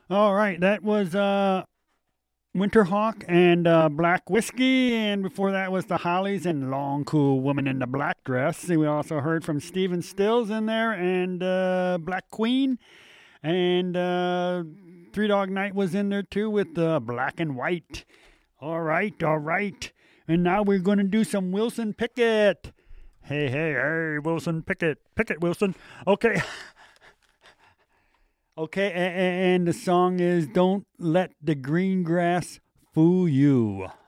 All right, that was Winterhawk and Black Whiskey, and before that was the Hollies and Long Cool Woman in the Black Dress. And we also heard from Stephen Stills in there and Black Queen, and Three Dog Night was in there too with Black and White. All right, all right. And now we're going to do some Wilson Pickett. Hey, hey, hey, Wilson Pickett. Pickett Wilson. Okay. Okay, and the song is Don't Let the Green Grass Fool You.